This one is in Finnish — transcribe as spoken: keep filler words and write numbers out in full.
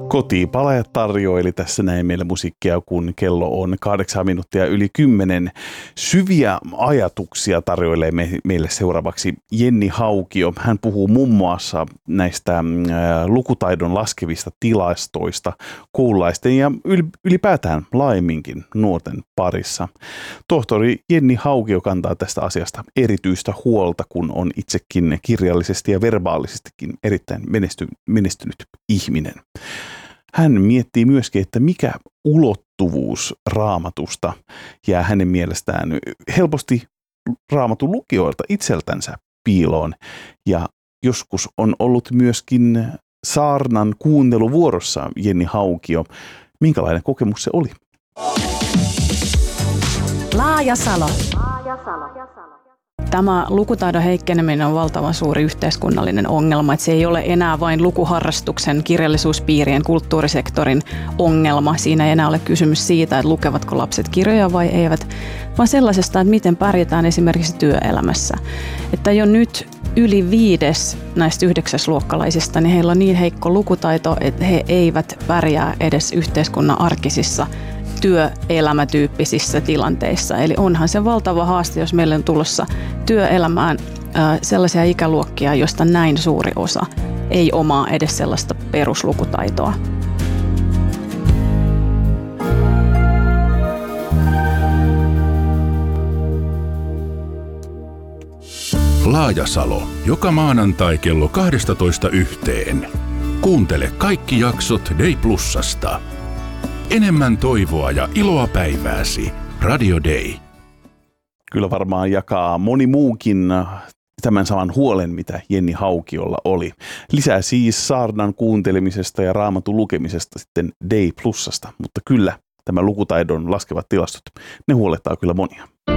Kotipalajat tarjoili tässä näin meille musiikkia, kun kello on kahdeksan minuuttia yli kymmenen. Syviä ajatuksia tarjoilee me, meille seuraavaksi Jenni Haukio. Hän puhuu muun muassa näistä ä, lukutaidon laskevista tilastoista koululaisten ja ylipäätään laajemminkin nuorten parissa. Tohtori Jenni Haukio kantaa tästä asiasta erityistä huolta, kun on itsekin kirjallisesti ja verbaalisesti erittäin menesty, menestynyt ihminen. Hän miettii myöskin, että mikä ulottuvuus Raamatusta jää hänen mielestään helposti Raamatun lukijoilta itseltänsä piiloon. Ja joskus on ollut myöskin saarnan kuunteluvuorossa Jenni Haukio. Minkälainen kokemus se oli? Laajasalo. Tämä lukutaidon heikkeneminen on valtavan suuri yhteiskunnallinen ongelma, että se ei ole enää vain lukuharrastuksen, kirjallisuuspiirien, kulttuurisektorin ongelma. Siinä ei enää ole kysymys siitä, että lukevatko lapset kirjoja vai eivät, vaan sellaisesta, että miten pärjätään esimerkiksi työelämässä. Että jo nyt yli viides näistä yhdeksäsluokkalaisista, niin heillä on niin heikko lukutaito, että he eivät pärjää edes yhteiskunnan arkisissa työelämätyyppisissä tilanteissa. Eli onhan se valtava haaste, jos meillä on tulossa työelämään äh, sellaisia ikäluokkia, joista näin suuri osa ei omaa edes sellaista peruslukutaitoa. Laajasalo. Joka maanantai kello kaksitoista yhteen. Kuuntele kaikki jaksot Day Plusasta. Enemmän toivoa ja iloa päivääsi. Radio Day. Kyllä varmaan jakaa moni muukin tämän saman huolen, mitä Jenni Haukiolla oli. Lisää siis saarnan kuuntelemisesta ja Raamatun lukemisesta sitten Day Plusasta. Mutta kyllä tämä lukutaidon laskevat tilastot, ne huolettaa kyllä monia.